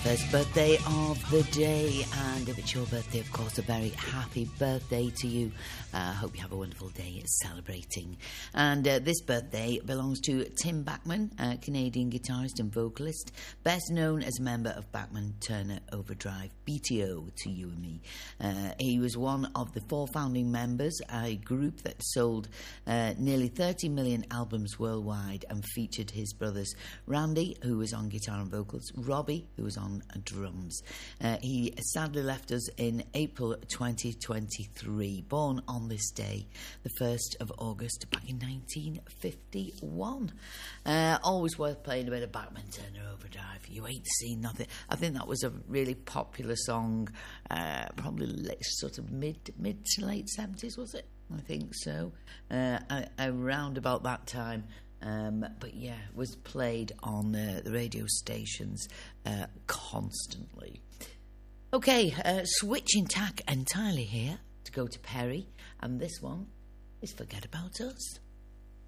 First birthday of the day, and if it's your birthday, of course, a very happy birthday to you. Hope you have a wonderful day celebrating. And this birthday belongs to Tim Bachman, a Canadian guitarist and vocalist, best known as a member of Bachman Turner Overdrive, BTO to you and me. He was one of the 4 founding members, a group that sold nearly 30 million albums worldwide and featured his brothers Randy, who was on guitar and vocals, Robbie, who was on drums. He sadly left us in April 2023, born on this day, the 1st of August, back in 1951. Always worth playing a bit of Bachman Turner Overdrive. You ain't seen nothing. I think that was a really popular song, probably sort of mid to late 70s, was it? I think so. Around about that time. But yeah, it was played on the radio stations constantly. Okay, switching tack entirely here to go to Perry, and this one is Forget About Us.